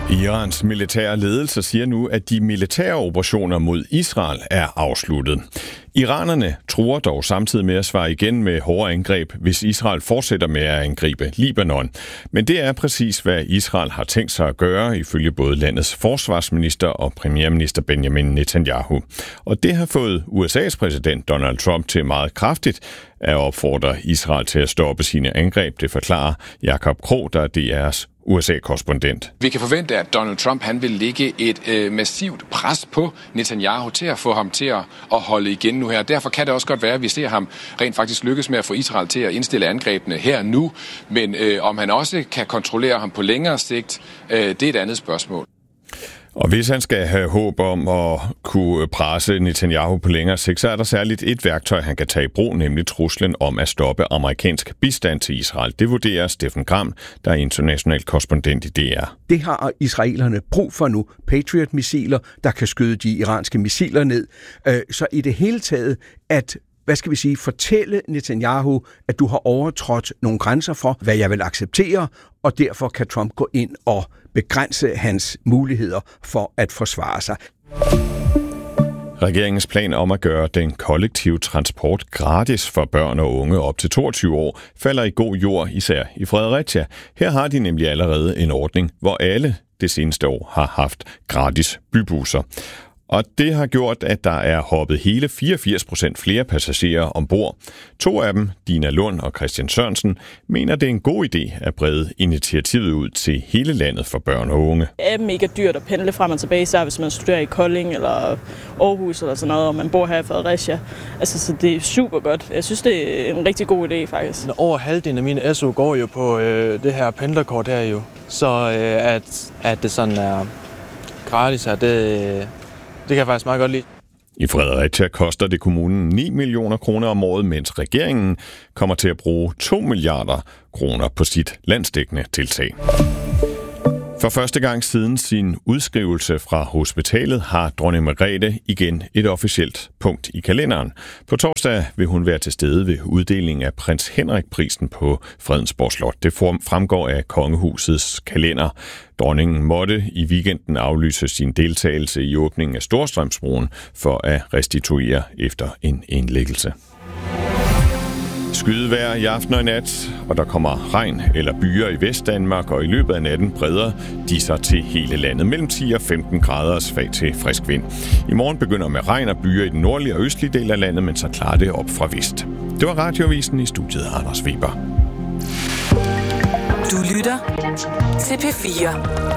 Irans militære ledelse siger nu, at de militære operationer mod Israel er afsluttet. Iranerne truer dog samtidig med at svare igen med hårde angreb, hvis Israel fortsætter med at angribe Libanon. Men det er præcis, hvad Israel har tænkt sig at gøre, ifølge både landets forsvarsminister og premierminister Benjamin Netanyahu. Og det har fået USA's præsident Donald Trump til meget kraftigt at opfordre Israel til at stoppe sine angreb. Det forklarer Jakob Krog, der er DR's USA-korrespondent. Vi kan forvente, at Donald Trump han vil lægge et massivt pres på Netanyahu til at få ham til at holde igen nu her. Derfor kan det også godt være, at vi ser ham rent faktisk lykkes med at få Israel til at indstille angrebene her nu. Men om han også kan kontrollere ham på længere sigt, det er et andet spørgsmål. Og hvis han skal have håb om at kunne presse Netanyahu på længere sigt, så er der særligt et værktøj, han kan tage i brug, nemlig truslen om at stoppe amerikansk bistand til Israel. Det vurderer Steffen Gram, der er international korrespondent i DR. Det har israelerne brug for nu. Patriot-missiler, der kan skyde de iranske missiler ned. Så i det hele taget, at fortælle Netanyahu, at du har overtrådt nogle grænser for, hvad jeg vil acceptere, og derfor kan Trump gå ind og begrænse hans muligheder for at forsvare sig. Regeringens plan om at gøre den kollektive transport gratis for børn og unge op til 22 år falder i god jord, især i Fredericia. Her har de nemlig allerede en ordning, hvor alle det seneste år har haft gratis bybusser. Og det har gjort, at der er hoppet hele 84% flere passagerer ombord. 2 af dem, Dina Lund og Christian Sørensen, mener, det er en god idé at brede initiativet ud til hele landet for børn og unge. Det er mega dyrt at pendle frem og tilbage, især hvis man studerer i Kolding eller Aarhus eller sådan noget, og man bor her i Fredericia. Altså, så det er super godt. Jeg synes, det er en rigtig god idé, faktisk. Over halvdelen af mine SU går jo på det her pendlerkort her jo. Så at det sådan er gratis her, det kan jeg faktisk meget godt lide. I Fredericia koster det kommunen 9 millioner kroner om året, mens regeringen kommer til at bruge 2 milliarder kroner på sit landsdækkende tiltag. For første gang siden sin udskrivelse fra hospitalet har dronning Margrethe igen et officielt punkt i kalenderen. På torsdag vil hun være til stede ved uddelingen af prins Henrik-prisen på Fredensborg Slot. Det fremgår af kongehusets kalender. Dronningen måtte i weekenden aflyse sin deltagelse i åbningen af Storstrømsbroen for at restituere efter en indlæggelse. Skydevejr i aften og i nat, og der kommer regn eller byer i Vestdanmark, og i løbet af natten breder de sig til hele landet. Mellem 10 og 15 grader svag til frisk vind. I morgen begynder med regn og byer i den nordlige og østlige del af landet, men så klarer det op fra vest. Det var Radioavisen, i studiet Anders Weber. Du lytter til P4.